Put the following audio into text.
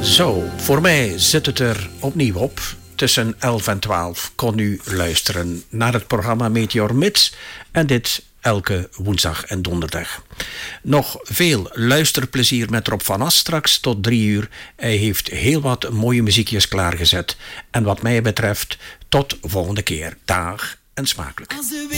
Zo, voor mij zit het er opnieuw op. Tussen 11 en 12 kon u luisteren naar het programma Meteor Mix. En dit elke woensdag en donderdag. Nog veel luisterplezier met Rob van As straks tot 3 uur. Hij heeft heel wat mooie muziekjes klaargezet. En wat mij betreft, tot volgende keer. Dag en smakelijk.